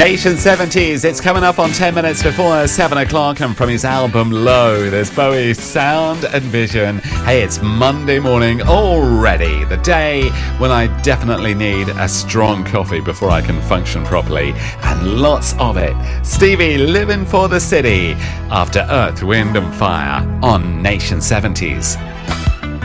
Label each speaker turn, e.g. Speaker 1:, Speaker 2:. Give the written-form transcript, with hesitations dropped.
Speaker 1: Nation 70s, it's coming up on 10 minutes before 7 o'clock, and from his album Low, there's Bowie, Sound and Vision. Hey, it's Monday morning already, the day when I definitely need a strong coffee before I can function properly, and lots of it. Stevie, Living for the City, after Earth, Wind and Fire on Nation 70s.